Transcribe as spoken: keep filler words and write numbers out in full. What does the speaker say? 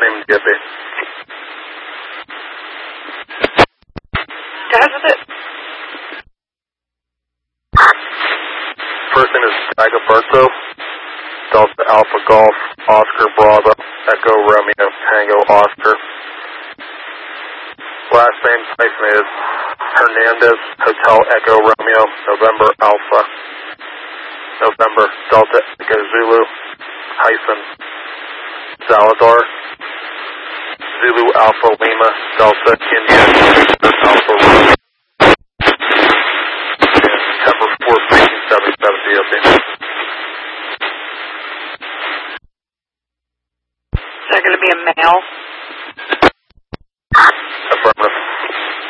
name D F A. Guys with it. First name is Agaberto, Delta Alpha Golf, Oscar Bravo, Echo Romeo, Tango Oscar. Last name, hyphen is Hernandez, Hotel Echo Romeo, November Alpha, November Delta Echo Zulu, hyphen Zaladar, Zulu Alpha Lima, Delta India, Alpha Romeo, and September fourth, nineteen seventy-seven D O P. Is that going to be a male?